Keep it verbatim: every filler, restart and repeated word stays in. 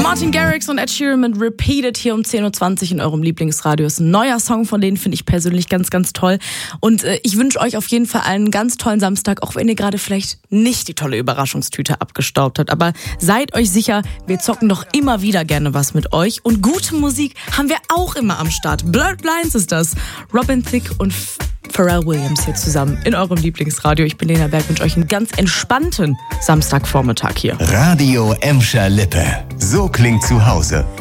Martin Garrix und Ed Sheeran mit Repeated hier um zehn Uhr zwanzig in eurem Lieblingsradio. Ist ein neuer Song von denen, finde ich persönlich ganz, ganz toll. Und äh, ich wünsche euch auf jeden Fall einen ganz tollen Samstag, auch wenn ihr gerade vielleicht nicht die tolle Überraschungstüte abgestaubt habt. Aber seid euch sicher, wir zocken doch immer wieder gerne was mit euch. Und gute Musik haben wir auch immer am Start. Blurred Lines ist das. Robin Thicke und F- Pharrell Williams hier zusammen in eurem Lieblingsradio. Ich bin Lena Berg, wünsche euch einen ganz entspannten Samstagvormittag hier. Radio Emscher Lippe. So klingt zu Hause.